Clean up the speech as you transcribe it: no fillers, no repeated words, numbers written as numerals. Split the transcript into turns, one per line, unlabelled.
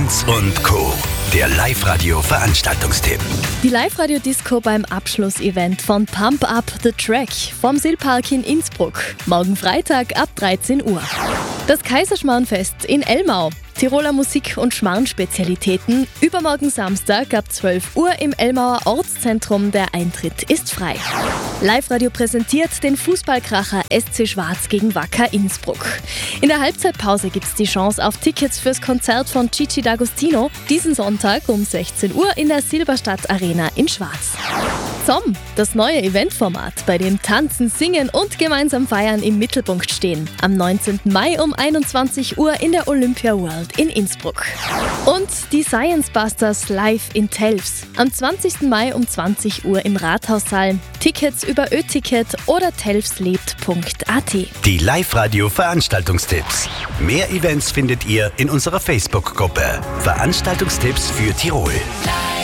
Lanz und Co. Der Live-Radio-Veranstaltungstipp.
Die Live-Radio-Disco beim Abschlussevent von Pump Up the Track vom Silpark in Innsbruck. Morgen Freitag ab 13 Uhr. Das Kaiserschmarrnfest in Elmau. Tiroler Musik- und Schmarrn-Spezialitäten. Übermorgen Samstag ab 12 Uhr im Elmauer Ortszentrum. Der Eintritt ist frei. Live-Radio präsentiert den Fußballkracher SC Schwarz gegen Wacker Innsbruck. In der Halbzeitpause gibt es die Chance auf Tickets fürs Konzert von Gigi D'Agostino. Diesen Sonntag um 16 Uhr in der Silberstadt Arena in Schwarz. ZOM, das neue Eventformat, bei dem Tanzen, Singen und gemeinsam Feiern im Mittelpunkt stehen. Am 19. Mai um 21 Uhr in der Olympia World in Innsbruck. Und die Science Busters live in Telfs. Am 20. Mai um 20 Uhr im Rathaussaal. Tickets über Ö-Ticket oder telfslebt.at.
Die Live-Radio-Veranstaltungstipps. Mehr Events findet ihr in unserer Facebook-Gruppe. Veranstaltungstipps für Tirol.